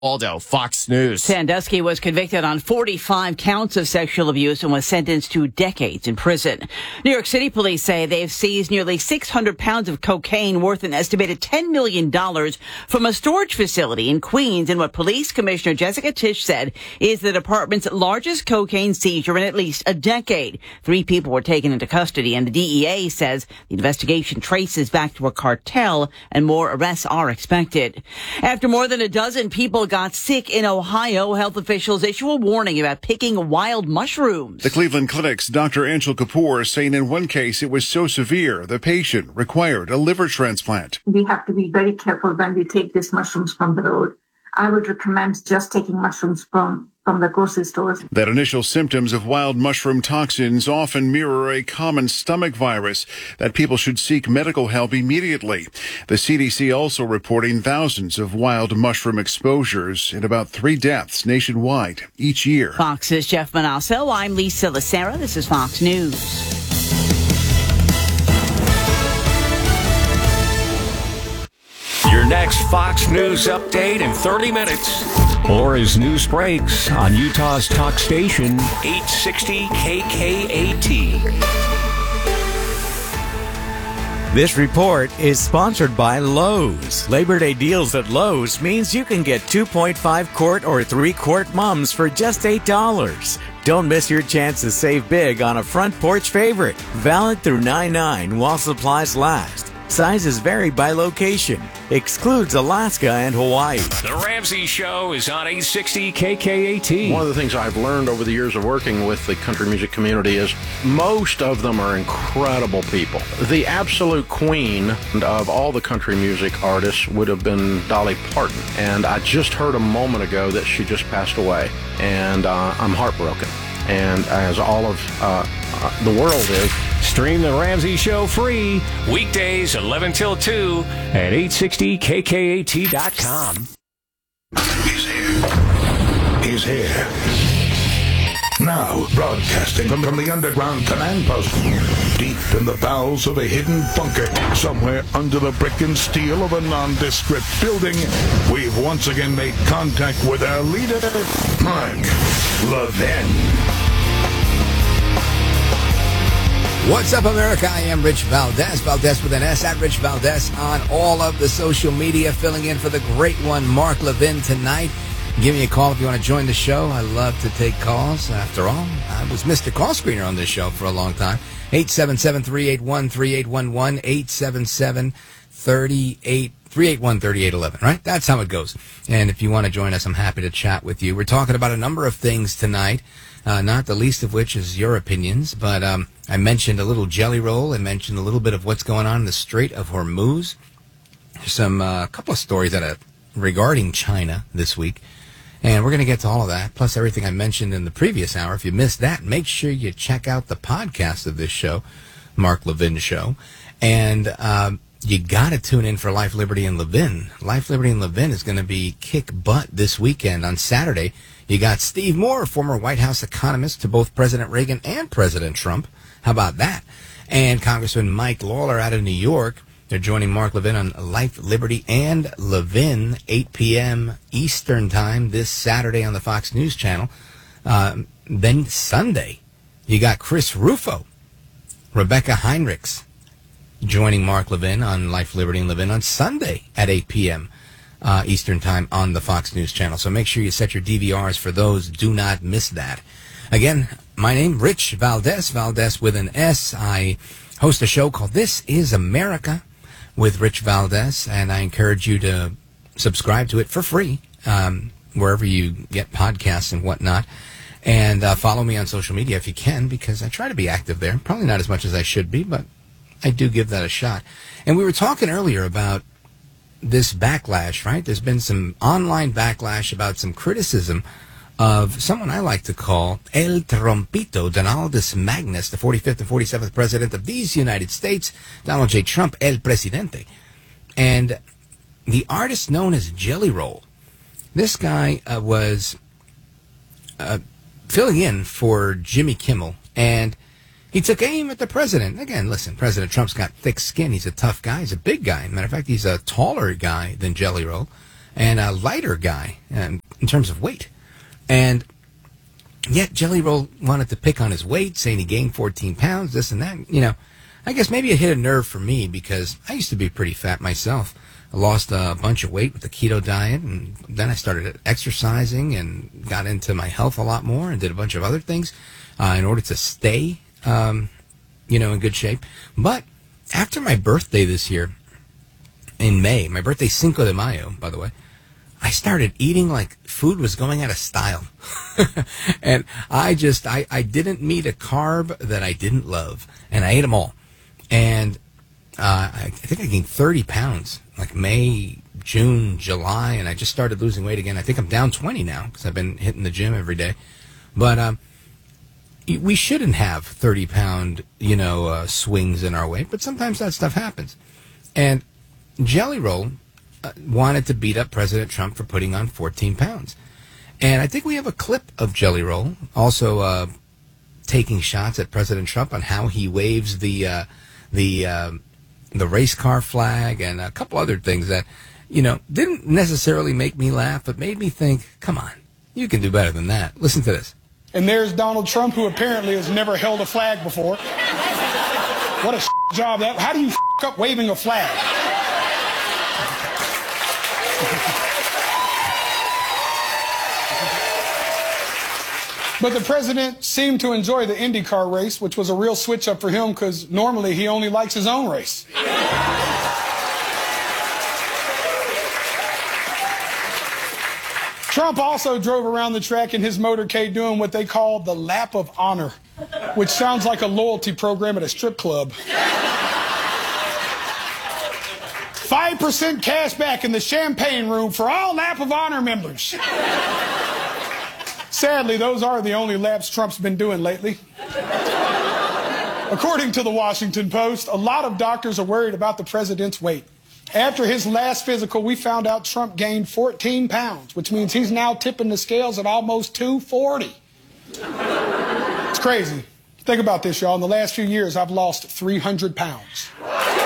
Aldo, Fox News. Sandusky was convicted on 45 counts of sexual abuse and was sentenced to decades in prison. New York City police say they've seized nearly 600 pounds of cocaine worth an estimated $10 million from a storage facility in Queens in what Police Commissioner Jessica Tisch said is the department's largest cocaine seizure in at least a decade. 3 people were taken into custody, and the DEA says the investigation traces back to a cartel and more arrests are expected. After more than a dozen people got sick in Ohio, health officials issue a warning about picking wild mushrooms. The Cleveland Clinic's Dr. Anshul Kapoor is saying in one case it was so severe the patient required a liver transplant. We have to be very careful when we take these mushrooms from the road. I would recommend just taking mushrooms from the grocery stores. That initial symptoms of wild mushroom toxins often mirror a common stomach virus, that people should seek medical help immediately. The CDC also reporting thousands of wild mushroom exposures and about 3 deaths nationwide each year. Fox's Jeff Manasso. I'm Lisa Lacera. This is Fox News. Your next Fox News update in 30 minutes. Or as news breaks on Utah's talk station, 860 KKAT. This report is sponsored by Lowe's. Labor Day deals at Lowe's means you can get 2.5 quart or 3 quart mums for just $8. Don't miss your chance to save big on a front porch favorite. Valid through 9/9 while supplies last. Sizes vary by location. Excludes Alaska and Hawaii. The Ramsey Show is on 860 KKAT. One of the things I've learned over the years of working with the country music community is most of them are incredible people. The absolute queen of all the country music artists would have been Dolly Parton. And I just heard a moment ago that she just passed away. And I'm heartbroken. And as all of the world is. Stream The Ramsey Show free weekdays 11 till 2 at 860KKAT.com. He's here. He's here. Now, broadcasting from the underground command post, deep in the bowels of a hidden bunker, somewhere under the brick and steel of a nondescript building, we've once again made contact with our leader, Mark Levin. What's up, America? I am Rich Valdez. Valdez with an S, at Rich Valdez on all of the social media, filling in for the great one, Mark Levin, tonight. Give me a call if you want to join the show. I love to take calls. After all, I was Mr. Call Screener on this show for a long time. 877-381-3811, 877-381-3811, right? That's how it goes. And if you want to join us, I'm happy to chat with you. We're talking about a number of things tonight, not the least of which is your opinions, but I mentioned a little jelly roll. I mentioned a little bit of what's going on in the Strait of Hormuz. There's some couple of stories regarding China this week, and we're going to get to all of that, plus everything I mentioned in the previous hour. If you missed that, make sure you check out the podcast of this show, Mark Levin Show, and you got to tune in for Life, Liberty, and Levin. Life, Liberty, and Levin is going to be kick butt this weekend. On Saturday, you got Steve Moore, former White House economist to both President Reagan and President Trump. How about that? And Congressman Mike Lawler out of New York. They're joining Mark Levin on Life, Liberty, and Levin, 8 p.m. Eastern Time this Saturday on the Fox News Channel. Then Sunday, you got Chris Rufo, Rebecca Heinrichs, joining Mark Levin on Life, Liberty, and Levin on Sunday at 8 p.m. Eastern Time on the Fox News Channel. So make sure you set your DVRs for those. Do not miss that. Again, my name, Rich Valdez, Valdez with an S. I host a show called This Is America with Rich Valdez, and I encourage you to subscribe to it for free wherever you get podcasts and whatnot. And follow me on social media if you can, because I try to be active there. Probably not as much as I should be, but I do give that a shot. And we were talking earlier about this backlash, right? There's been some online backlash about some criticism of someone I like to call El Trompito, Donaldus Magnus, the 45th and 47th president of these United States, Donald J. Trump, El Presidente. And the artist known as Jelly Roll, this guy was filling in for Jimmy Kimmel, and he took aim at the president. Again, listen, President Trump's got thick skin. He's a tough guy. He's a big guy. Matter of fact, he's a taller guy than Jelly Roll. and a lighter guy in terms of weight. And yet Jelly Roll wanted to pick on his weight, saying he gained 14 pounds, this and that. You know, I guess maybe it hit a nerve for me because I used to be pretty fat myself. I lost a bunch of weight with the keto diet, and then I started exercising and got into my health a lot more and did a bunch of other things in order to stay, in good shape. But after my birthday this year, in May, my birthday Cinco de Mayo, by the way, I started eating like food was going out of style. And I didn't meet a carb that I didn't love, and I ate them all. And I think I gained 30 pounds, like May, June, July, and I just started losing weight again. I think I'm down 20 now because I've been hitting the gym every day. But we shouldn't have 30-pound, swings in our weight, but sometimes that stuff happens. And Jelly Roll wanted to beat up President Trump for putting on 14 pounds. And I think we have a clip of Jelly Roll also taking shots at President Trump on how he waves the race car flag and a couple other things that, didn't necessarily make me laugh, but made me think, come on, you can do better than that. Listen to this. And there's Donald Trump, who apparently has never held a flag before. What a job that. How do you up waving a flag? But the president seemed to enjoy the IndyCar race, which was a real switch up for him because normally he only likes his own race. Trump also drove around the track in his motorcade doing what they call the lap of honor, which sounds like a loyalty program at a strip club. 5% cash back in the champagne room for all lap of honor members. Sadly, those are the only laps Trump's been doing lately. According to the Washington Post, a lot of doctors are worried about the president's weight. After his last physical, we found out Trump gained 14 pounds, which means he's now tipping the scales at almost 240. It's crazy. Think about this, y'all. In the last few years, I've lost 300 pounds.